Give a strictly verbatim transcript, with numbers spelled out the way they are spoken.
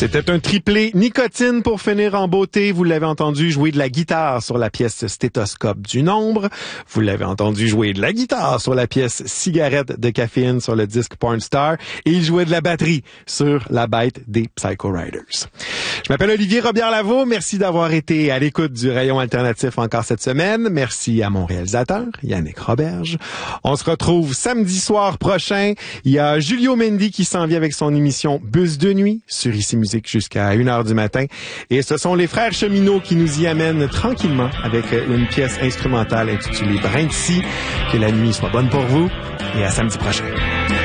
C'était un triplé nicotine pour finir en beauté. Vous l'avez entendu jouer de la guitare sur la pièce Stéthoscope du Nombre. Vous l'avez entendu jouer de la guitare sur la pièce Cigarette de caféine sur le disque Porn Star. Et il jouait de la batterie sur la bête des Psycho Riders. Je m'appelle Olivier Robillard-Lavaux. Merci d'avoir été à l'écoute du Rayon Alternatif encore cette semaine. Merci à mon réalisateur, Yannick Roberge. On se retrouve samedi soir prochain. Il y a Julio Mendy qui s'en vient avec son émission Bus de nuit sur Ici Musique jusqu'à une heure du matin. Et ce sont les frères Cheminot qui nous y amènent tranquillement avec une pièce instrumentale intitulée Brin de scie. Que la nuit soit bonne pour vous et à samedi prochain.